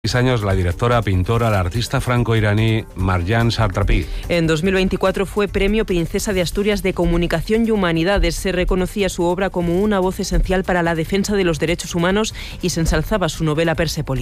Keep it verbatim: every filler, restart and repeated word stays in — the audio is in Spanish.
años la directora, pintora, la artista franco-iraní Marjan Satrapi. En dos mil veinticuatro fue Premio Princesa de Asturias de Comunicación y Humanidades. Se reconocía su obra como una voz esencial para la defensa de los derechos humanos y se ensalzaba su novela Persépolis.